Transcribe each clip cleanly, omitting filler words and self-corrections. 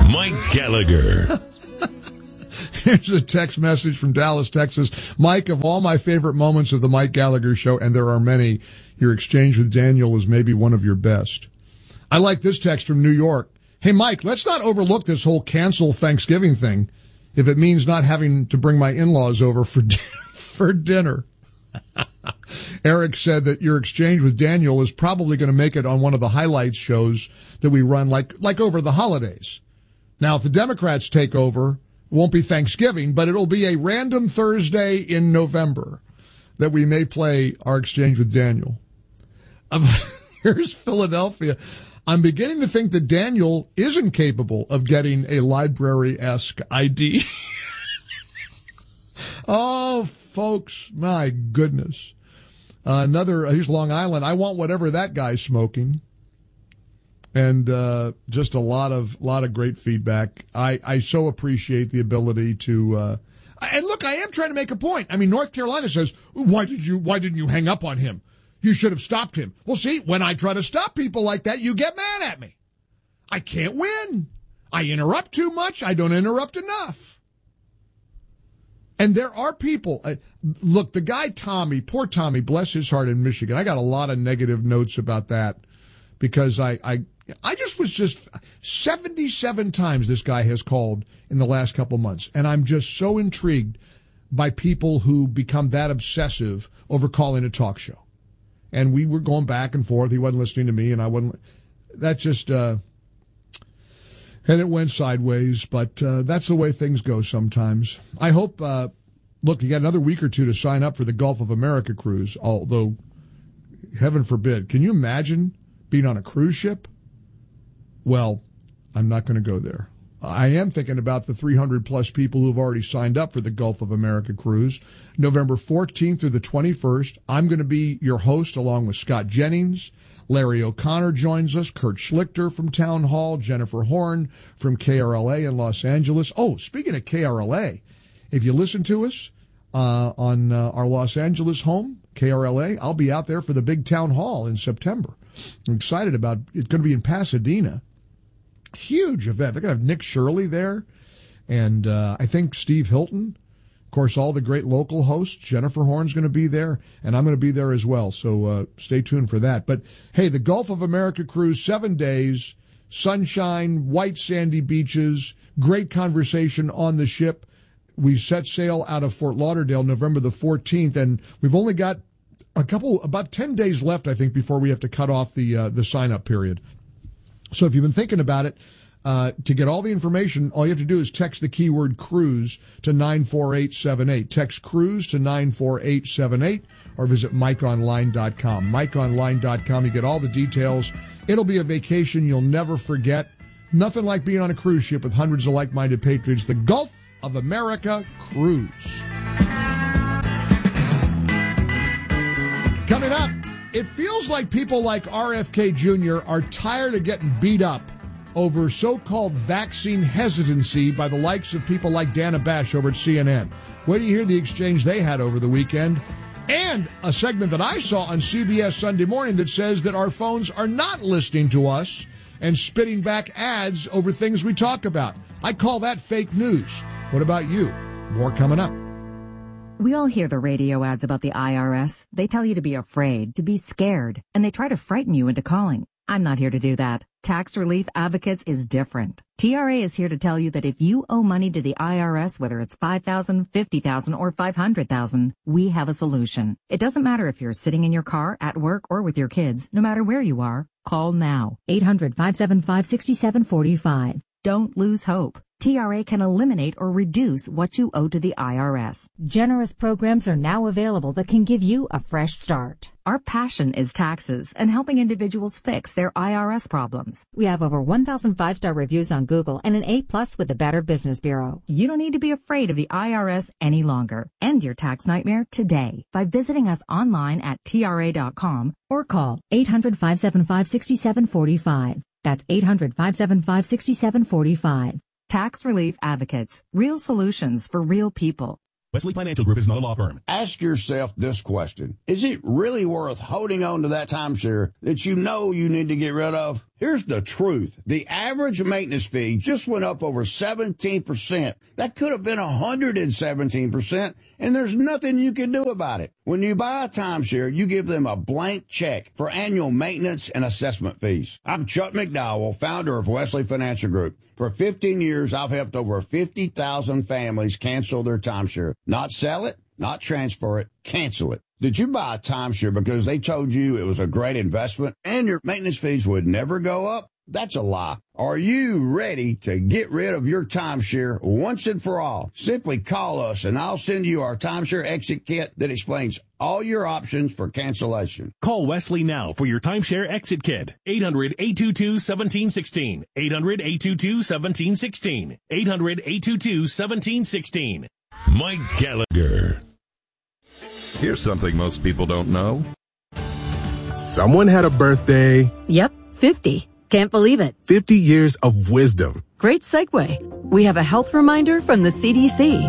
Mike Gallagher. Here's a text message from Dallas, Texas. Mike, of all my favorite moments of the Mike Gallagher show, and there are many, your exchange with Daniel was maybe one of your best. I like this text from New York. Hey, Mike, let's not overlook this whole cancel Thanksgiving thing if it means not having to bring my in-laws over for dinner. Eric said that your exchange with Daniel is probably going to make it on one of the highlights shows that we run like over the holidays. Now, if the Democrats take over, it won't be Thanksgiving, but it'll be a random Thursday in November that we may play our exchange with Daniel. Here's Philadelphia. I'm beginning to think that Daniel isn't capable of getting a library-esque ID. Oh, folks, my goodness. Here's Long Island. I want whatever that guy's smoking. And just a lot of great feedback. I so appreciate the ability to and look, I am trying to make a point. I mean, North Carolina says, why didn't you hang up on him? You should have stopped him. Well, see, when I try to stop people like that, you get mad at me. I can't win. I interrupt too much. I don't interrupt enough. And there are people, look, the guy Tommy, poor Tommy, bless his heart, in Michigan. I got a lot of negative notes about that because I just 77 times this guy has called in the last couple months. And I'm just so intrigued by people who become that obsessive over calling a talk show. And we were going back and forth. He wasn't listening to me, and I wasn't. That just, and it went sideways. But that's the way things go sometimes. I hope. Look, you got another week or two to sign up for the Gulf of America cruise. Although, heaven forbid, can you imagine being on a cruise ship? Well, I'm not going to go there. I am thinking about the 300-plus people who have already signed up for the Gulf of America cruise. November 14th through the 21st, I'm going to be your host along with Scott Jennings. Larry O'Connor joins us, Kurt Schlichter from Town Hall, Jennifer Horn from KRLA in Los Angeles. Oh, speaking of KRLA, if you listen to us on our Los Angeles home, KRLA, I'll be out there for the big Town Hall in September. I'm excited about it. It's going to be in Pasadena. Huge event. They're going to have Nick Shirley there, and I think Steve Hilton. Of course, all the great local hosts. Jennifer Horn's going to be there, and I'm going to be there as well, so stay tuned for that. But, hey, the Gulf of America cruise, 7 days, sunshine, white sandy beaches, great conversation on the ship. We set sail out of Fort Lauderdale November the 14th, and we've only got about 10 days left, I think, before we have to cut off the sign-up period. So if you've been thinking about it, to get all the information, all you have to do is text the keyword cruise to 94878. Text cruise to 94878 or visit MikeOnline.com. MikeOnline.com, you get all the details. It'll be a vacation you'll never forget. Nothing like being on a cruise ship with hundreds of like-minded patriots. The Gulf of America Cruise. Coming up, it feels like people like RFK Jr. are tired of getting beat up over so-called vaccine hesitancy by the likes of people like Dana Bash over at CNN. Wait till you hear the exchange they had over the weekend. And a segment that I saw on CBS Sunday Morning that says that our phones are not listening to us and spitting back ads over things we talk about. I call that fake news. What about you? More coming up. We all hear the radio ads about the IRS. They tell you to be afraid, to be scared, and they try to frighten you into calling. I'm not here to do that. Tax Relief Advocates is different. TRA is here to tell you that if you owe money to the IRS, whether it's $5,000, $50,000, or $500,000, we have a solution. It doesn't matter if you're sitting in your car, at work, or with your kids. No matter where you are, call now. 800-575-6745. Don't lose hope. TRA can eliminate or reduce what you owe to the IRS. Generous programs are now available that can give you a fresh start. Our passion is taxes and helping individuals fix their IRS problems. We have over 1,000 5-star reviews on Google and an A+ with the Better Business Bureau. You don't need to be afraid of the IRS any longer. End your tax nightmare today by visiting us online at TRA.com or call 800-575-6745. That's 800-575-6745. Tax Relief Advocates. Real solutions for real people. Wesley Financial Group is not a law firm. Ask yourself this question. Is it really worth holding on to that timeshare that you know you need to get rid of? Here's the truth. The average maintenance fee just went up over 17%. That could have been 117%, and there's nothing you can do about it. When you buy a timeshare, you give them a blank check for annual maintenance and assessment fees. I'm Chuck McDowell, founder of Wesley Financial Group. For 15 years, I've helped over 50,000 families cancel their timeshare. Not sell it, not transfer it, cancel it. Did you buy a timeshare because they told you it was a great investment and your maintenance fees would never go up? That's a lie. Are you ready to get rid of your timeshare once and for all? Simply call us and I'll send you our timeshare exit kit that explains all your options for cancellation. Call Wesley now for your timeshare exit kit. 800-822-1716. 800-822-1716. 800-822-1716. Mike Gallagher. Here's something most people don't know. Someone had a birthday. Yep, 50. Can't believe it. 50 years of wisdom. Great segue. We have a health reminder from the CDC.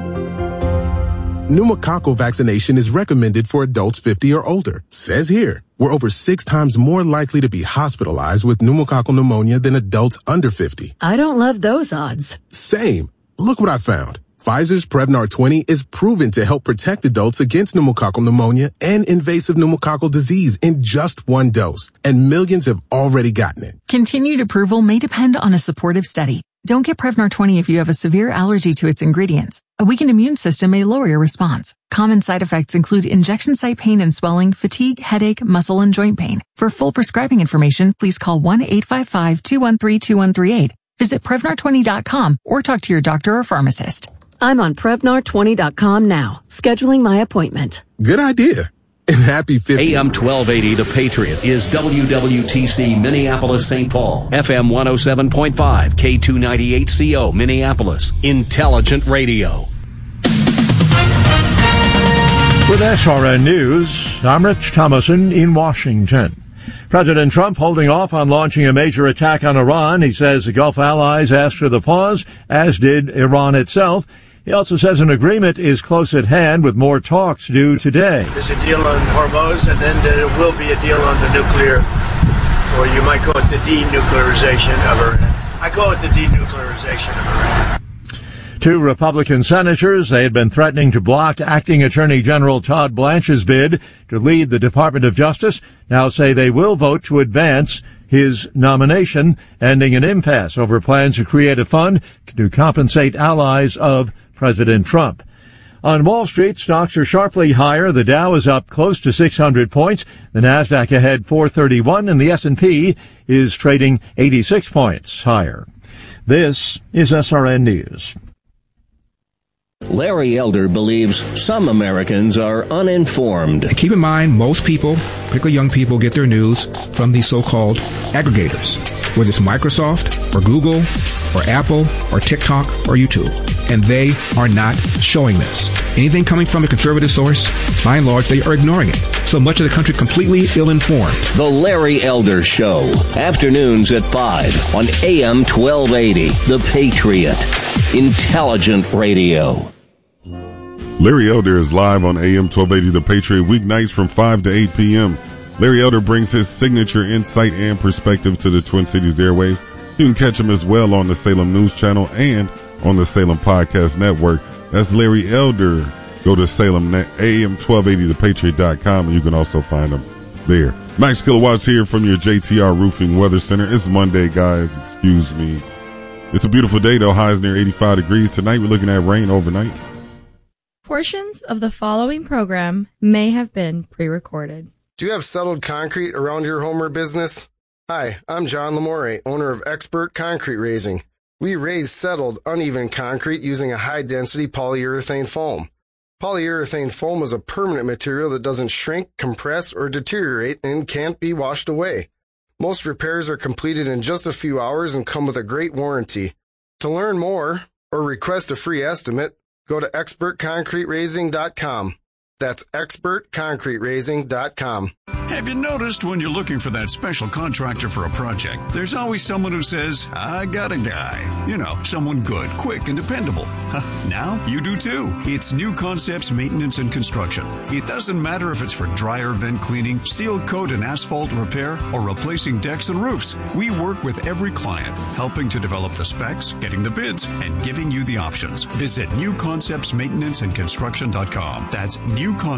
Pneumococcal vaccination is recommended for adults 50 or older. Says here, we're over 6 times more likely to be hospitalized with pneumococcal pneumonia than adults under 50. I don't love those odds. Same. Look what I found. Pfizer's Prevnar 20 is proven to help protect adults against pneumococcal pneumonia and invasive pneumococcal disease in just 1 dose, and millions have already gotten it. Continued approval may depend on a supportive study. Don't get Prevnar 20 if you have a severe allergy to its ingredients. A weakened immune system may lower your response. Common side effects include injection site pain and swelling, fatigue, headache, muscle, and joint pain. For full prescribing information, please call 1-855-213-2138. Visit Prevnar20.com or talk to your doctor or pharmacist. I'm on Prevnar20.com now, scheduling my appointment. Good idea. And happy 50. AM 1280, The Patriot, is WWTC Minneapolis, St. Paul. FM 107.5, K298CO, Minneapolis. Intelligent radio. With SRN News, I'm Rich Thomason in Washington. President Trump holding off on launching a major attack on Iran. He says the Gulf allies asked for the pause, as did Iran itself. He also says an agreement is close at hand with more talks due today. There's a deal on Hormuz, and then there will be a deal on the nuclear, or you might call it the denuclearization of Iran. I call it the denuclearization of Iran. 2 Republican senators, they had been threatening to block Acting Attorney General Todd Blanche's bid to lead the Department of Justice, now say they will vote to advance his nomination, ending an impasse over plans to create a fund to compensate allies of President Trump. On Wall Street, stocks are sharply higher. The Dow is up close to 600 points. The Nasdaq ahead 431, and the S&P is trading 86 points higher. This is SRN News. Larry Elder believes some Americans are uninformed. Keep in mind, most people, particularly young people, get their news from these so-called aggregators, whether it's Microsoft or Google or Apple or TikTok or YouTube. And they are not showing this. Anything coming from a conservative source, by and large, they are ignoring it. So much of the country completely ill-informed. The Larry Elder Show, afternoons at 5 on AM 1280, The Patriot. Intelligent radio. Larry Elder is live on AM 1280 The Patriot weeknights from 5 to 8 p.m. Larry Elder brings his signature insight and perspective to the Twin Cities airwaves. You can catch him as well on the Salem News Channel and on the Salem Podcast Network. That's Larry Elder. Go to Salem AM1280thepatriot.com and you can also find him there. Max Kilowatts here from your JTR Roofing Weather Center. It's Monday, guys. Excuse me. It's a beautiful day, though. Highs near 85 degrees. Tonight, we're looking at rain overnight. Portions of the following program may have been pre-recorded. Do you have settled concrete around your home or business? Hi, I'm John Lamore, owner of Expert Concrete Raising. We raise settled, uneven concrete using a high-density polyurethane foam. Polyurethane foam is a permanent material that doesn't shrink, compress, or deteriorate and can't be washed away. Most repairs are completed in just a few hours and come with a great warranty. To learn more or request a free estimate, go to expertconcreteraising.com. That's expertconcreterazing.com. Have you noticed when you're looking for that special contractor for a project, there's always someone who says, I got a guy. You know, someone good, quick, and dependable. Now you do too. It's New Concepts Maintenance and Construction. It doesn't matter if it's for dryer vent cleaning, seal coat and asphalt repair, or replacing decks and roofs. We work with every client, helping to develop the specs, getting the bids, and giving you the options. Visit newconceptsmaintenanceandconstruction.com. That's New Concepts.